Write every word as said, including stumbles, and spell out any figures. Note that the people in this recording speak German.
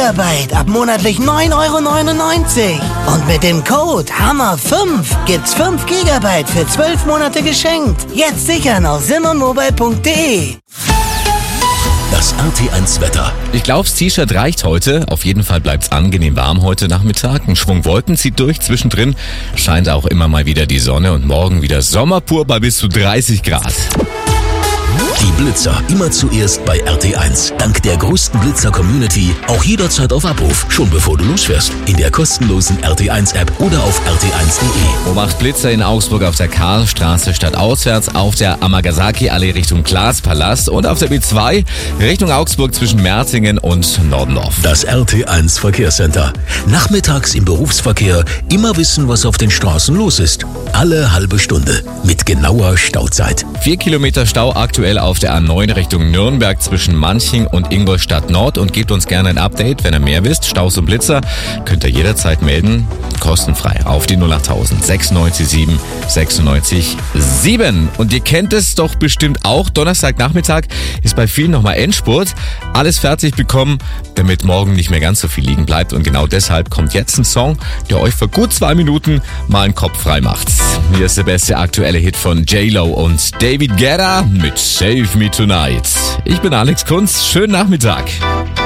Gigabyte ab monatlich neun Euro neunundneunzig. Und mit dem Code Hammer fünf gibt's fünf Gigabyte für zwölf Monate geschenkt. Jetzt sichern auf simonmobile punkt de. Das R T eins Wetter. Ich glaube, das T-Shirt reicht heute. Auf jeden Fall bleibt's angenehm warm heute Nachmittag. Ein Schwung Wolken zieht durch. Zwischendrin scheint auch immer mal wieder die Sonne und morgen wieder Sommer pur bei bis zu dreißig Grad. Die Blitzer immer zuerst bei R T eins. Dank der größten Blitzer-Community auch jederzeit auf Abruf. Schon bevor du losfährst. In der kostenlosen R T eins App oder auf r t eins punkt de. Beobacht Blitzer in Augsburg auf der Karlstraße stadtauswärts, auf der Amagasaki-Allee Richtung Glaspalast und auf der B zwei Richtung Augsburg zwischen Merzingen und Nordendorf. Das R T eins Verkehrscenter. Nachmittags im Berufsverkehr immer wissen, was auf den Straßen los ist. Alle halbe Stunde mit genauer Stauzeit. Vier Kilometer Stau aktuell auf der A neun Richtung Nürnberg zwischen Manching und Ingolstadt Nord und gebt uns gerne ein Update, wenn ihr mehr wisst. Staus und Blitzer könnt ihr jederzeit melden, kostenfrei auf die null acht tausend sechsundneunzig sieben sechsundneunzig sieben. Und ihr kennt es doch bestimmt auch, Donnerstagnachmittag ist bei vielen nochmal Endspurt. Alles fertig bekommen, damit morgen nicht mehr ganz so viel liegen bleibt und genau deshalb kommt jetzt ein Song, der euch für gut zwei Minuten mal den Kopf frei macht. Hier ist der beste aktuelle Hit von J-Lo und David Guetta mit Save Me Tonight. Ich bin Alex Kunz, schönen Nachmittag.